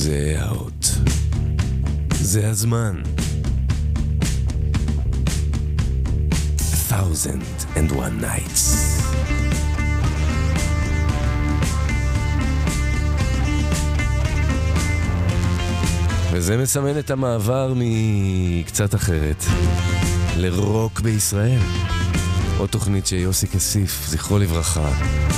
זה האות. זה הזמן. 1001 Nights. וזה מסמן את המעבר מקצת אחרת לרוק בישראל. עוד תוכנית שיוסי כסיף, זכרו לברכה.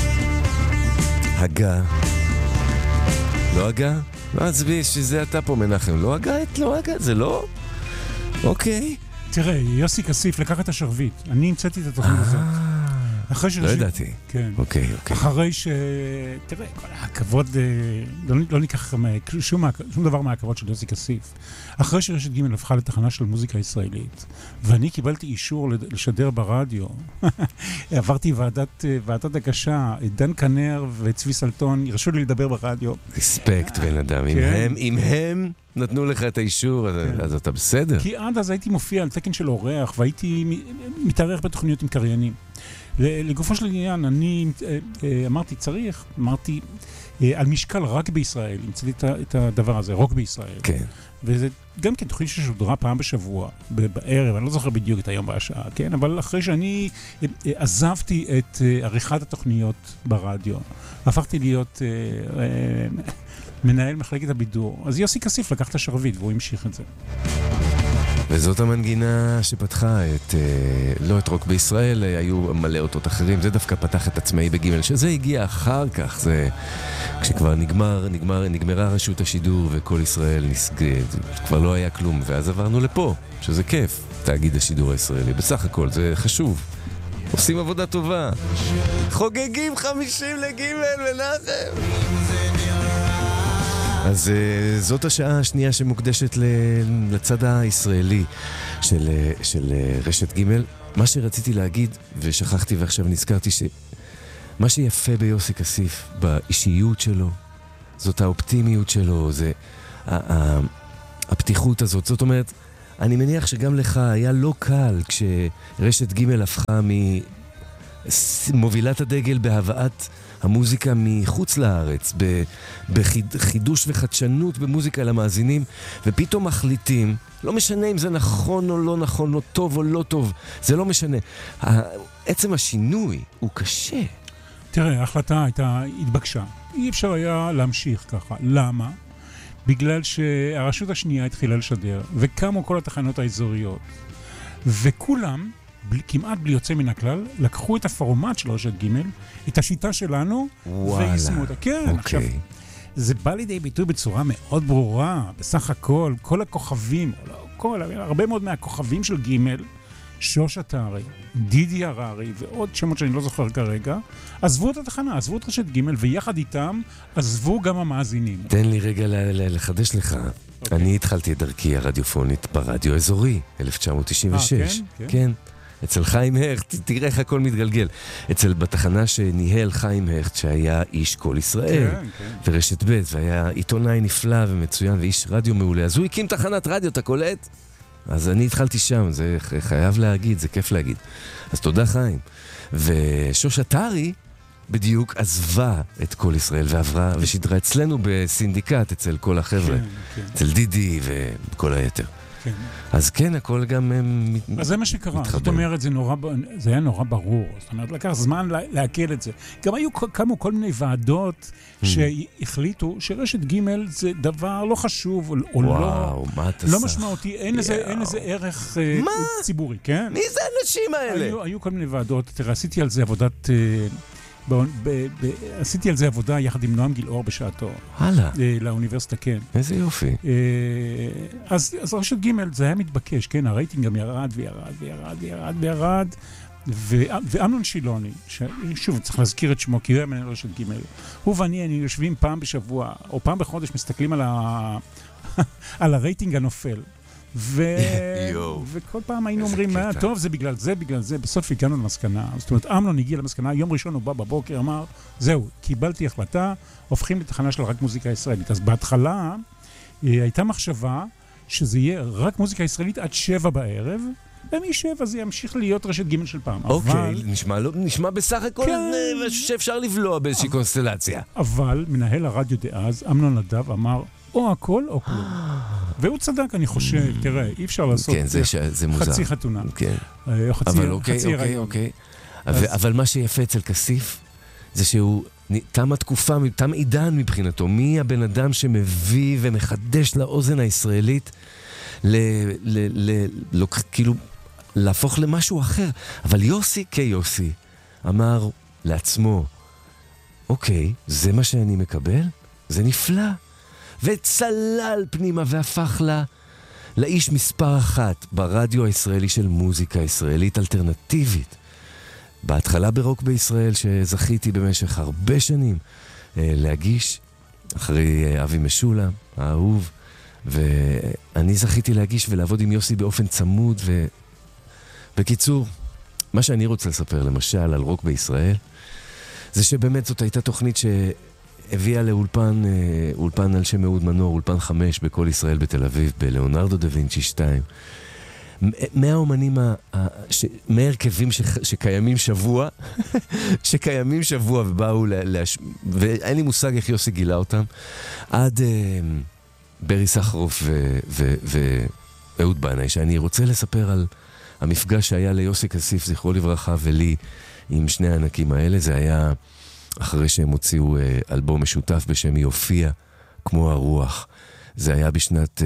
הגה. לא הגה? לא עצבי, שזה אתה פה מנחם. לא הגה, לא הגה, זה לא? אוקיי. תראה, יוסי כסיף לקח את השרביט. אני המצאתי את התוכנית הזאת. לא ידעתי. כן. אוקיי. אחרי תראה, כל הכבוד, לא ניקח שום דבר מהכבוד של יוסי כסיף. אחרי שרשת ג' הפכה לתחנה של מוזיקה ישראלית, ואני קיבלתי אישור לשדר ברדיו, עברתי ועדת הגשה, דן כנר וצבי סלטון, ירשו לי לדבר ברדיו. רספקט בן אדם. אם הם נתנו לך את האישור, אז אתה בסדר. כי עד אז הייתי מופיע על תקן של אורח, והייתי מתארח בתוכניות עם קריינים. לגופו של עניין, אני אמרתי, על משקל רק בישראל, המצאתי את הדבר הזה, רוק בישראל. כן. וזה גם כן תוכנית ששודרה פעם בשבוע, בערב, אני לא זוכר בדיוק את היום והשעה, כן? אבל אחרי שאני עזבתי את עריכת התוכניות ברדיו, הפכתי להיות מנהל מחלקת הבידור, אז יוסי כסיף לקח את השרביט והוא המשיך את זה. וזאת המנגינה שפתחה לא את רוק בישראל, היו מלא אותות אחרים, זה דווקא פתח את עצמאי בגימל, שזה הגיע אחר כך, זה כשכבר נגמרה רשות השידור וכל ישראל נסגד, כבר לא היה כלום, ואז עברנו לפה, שזה כיף, תאגיד השידור הישראלי, בסך הכל זה חשוב, עושים עבודה טובה, חוגגים 50 לגימל מנחם. אז זאת השעה השנייה שמוקדשת לצד הישראלי של רשת ג'. מה שרציתי להגיד, ושכחתי ועכשיו נזכרתי, שמה שיפה ביוסי כסיף, באישיות שלו, זאת האופטימיות שלו, זה הפתיחות הזאת. זאת אומרת, אני מניח שגם לך היה לא קל כשרשת ג' הפכה ממובילת הדגל בהבאת המוזיקה מחוץ לארץ, בחידוש וחדשנות במוזיקה למאזינים, ופתאום מחליטים, לא משנה אם זה נכון או לא נכון, או טוב או לא טוב, זה לא משנה. עצם השינוי הוא קשה. תראה, ההחלטה התבקשה. אי אפשר היה להמשיך ככה. למה? בגלל שהרשות השנייה התחילה לשדר, וקמו כל התחנות האזוריות, וכולם, כמעט בלי יוצא מן הכלל, לקחו את הפורמט של רשת ג', את השיטה שלנו, ויישמו אותה. כן, אוקיי. עכשיו, זה בא לידי ביטוי בצורה מאוד ברורה, בסך הכל, כל הכוכבים, הרבה מאוד מהכוכבים של ג', שוש אתרי, דידי הררי ועוד שמות שאני לא זוכר כרגע, עזבו את התחנה, עזבו את רשת ג' ויחד איתם עזבו גם המאזינים. תן לי רגע לחדש לך. אני התחלתי את דרכי הרדיופונית ברדיו אזורי, 1996. כן. אצל חיים הכט, תראה איך הכל מתגלגל. בתחנה שניהל חיים הכט, שהיה איש כל ישראל, ורשת ב' והיה עיתונאי נפלא ומצוין, ואיש רדיו מעולה. אז הוא הקים תחנת רדיו, אתה קולט? אז אני התחלתי שם, זה חייב להגיד, זה כיף להגיד. אז תודה חיים. ושוש אתרי בדיוק עזבה את כל ישראל ועברה ושידרה אצלנו בסינדיקט, אצל כל החבר'ה, אצל דידי וכל היתר. כן. אז כן, הכל גם אז זה מה שקרה. זאת אומרת, זה היה נורא ברור. זאת אומרת, לקח זמן להקל את זה. גם היו כמה כל מיני ועדות שהחליטו שרשת ג' זה דבר לא חשוב או לא משמעותי. אין לזה ערך ציבורי, כן? מי זה האנשים האלה? היו כל מיני ועדות. תראה, עשיתי על זה עבודה יחד עם נועם גילאור בשעתו. הלאה. לאוניברסיטה, כן. איזה יופי. אז רשת ג' זה היה מתבקש, כן, הרייטינג גם ירד, ואמנון שילוני, שוב, צריך להזכיר את שמו, כי הוא היה מנהל רשת ג', הוא ואני יושבים פעם בשבוע, או פעם בחודש, מסתכלים על הרייטינג הנופל. וכל פעם היינו אומרים, טוב, זה בגלל זה, בסוף הגענו למסקנה. זאת אומרת, אמנון הגיע למסקנה, יום ראשון הוא בא בבוקר, אמר, זהו, קיבלתי החלטה, הופכים לתחנה של רק מוזיקה ישראלית. אז בהתחלה הייתה מחשבה שזה יהיה רק מוזיקה ישראלית עד 7 בערב, ומ7 זה ימשיך להיות רשת ג' של פעם. אוקיי, נשמע בסך הכל שאפשר לבלוע באיזושהי קונסטלציה. אבל מנהל הרדיו דאז, אמנון נדב, אמר, או הכל או כלום. והוא צדק, אני חושב, תראה, אי אפשר לעשות חצי חתונה. כן. חצי הריון. אבל מה שיפה אצל כסיף, זה שהוא תם התקופה, תם עידן מבחינתו, מי הבן אדם שמביא ומחדש לאוזן הישראלית, כאילו, להפוך למשהו אחר. אבל יוסי כיוסי אמר לעצמו, אוקיי, זה מה שאני מקבל? זה נפלא. וצלל פנימה והפך לאיש מספר 1 ברדיו הישראלי של מוזיקה ישראלית אלטרנטיבית. בהתחלה ברוק בישראל, שזכיתי במשך הרבה שנים להגיש, אחרי אבי משולם, האהוב, ואני זכיתי להגיש ולעבוד עם יוסי באופן צמוד, ובקיצור, מה שאני רוצה לספר למשל על רוק בישראל, זה שבאמת זאת הייתה תוכנית שהביאה לאולפן על שם אהוד מנור, אולפן 5 בכל ישראל בתל אביב, בלאונרדו דה וינצ'י 2. מהאומנים, מהרכבים שקיימים שבוע, ובאו, ואין לי מושג איך יוסי גילה אותם, עד ברי סחרוף ואהוד בנאי, שאני רוצה לספר על המפגש שהיה ליוסי כסיף, זכרו לברכה, ולי, עם שני הענקים האלה. זה היה אחרי שהם הוציאו אלבום משותף בשם יופיע כמו הרוח. זה היה בשנת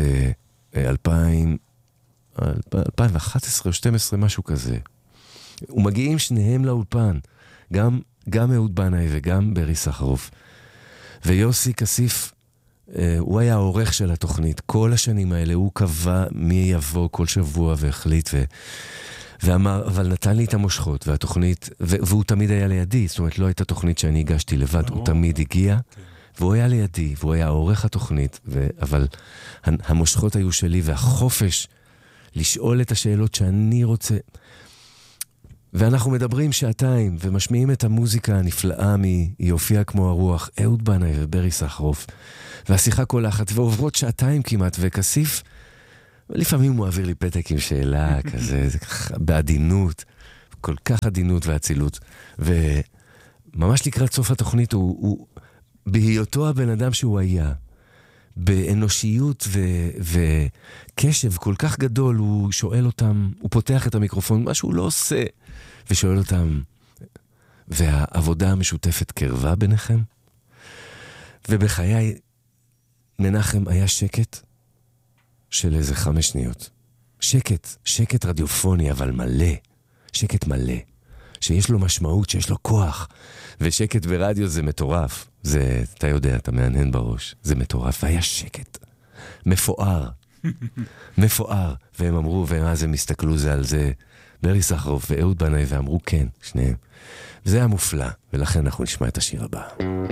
2011 או 12, משהו כזה. ומגיעים שניהם לאולפן, גם אהוד בנאי וגם ברי סחרוף. ויוסי כסיף, הוא היה העורך של התוכנית. כל השנים האלה הוא קבע מי יבוא כל שבוע והחליט ואמר, אבל נתן לי את המושכות והתוכנית, והוא תמיד היה לידי, זאת אומרת לא הייתה תוכנית שאני הגשתי לבד, הוא תמיד הגיע, והוא היה לידי, והוא היה עורך התוכנית, אבל המושכות היו שלי, והחופש לשאול את השאלות שאני רוצה. ואנחנו מדברים שעתיים, ומשמיעים את המוזיקה הנפלאה מיופיע כמו הרוח, אהוד בנאי וברי סחרוף, והשיחה קולחת, ועוברות שעתיים כמעט, וכסיף, ולפעמים הוא מעביר לי פתק עם שאלה כזה, בעדינות, כל כך עדינות ועצילות. וממש לקראת סוף התוכנית, הוא בהיותו הבן אדם שהוא היה, באנושיות וקשב כל כך גדול, הוא שואל אותם, הוא פותח את המיקרופון, מה שהוא לא עושה, ושואל אותם, והעבודה המשותפת קרבה ביניכם? ובחיי, מנחם, היה שקט של איזה 5 שניות. שקט רדיופוני, אבל מלא. שקט מלא. שיש לו משמעות, שיש לו כוח. ושקט ברדיו זה מטורף. זה, אתה יודע, אתה מענן בראש. זה מטורף. והיה שקט. מפואר. מפואר. והם אמרו, ואז הם הסתכלו זה על זה, ברי סחרוף ואהוד בנאי, ואמרו כן, שניהם. וזה היה מופלא, ולכן אנחנו נשמע את השיר הבא.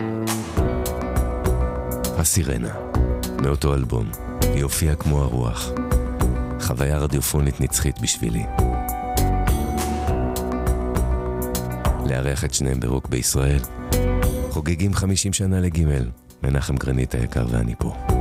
הסירנה, מאותו אלבום, יופיע כמו הרוח. חוויה רדיופונית נצחית בשבילי. לארח את שניהם ברוק בישראל. חוגגים 50 שנה לג' מנחם גרנית היקר ואני פה.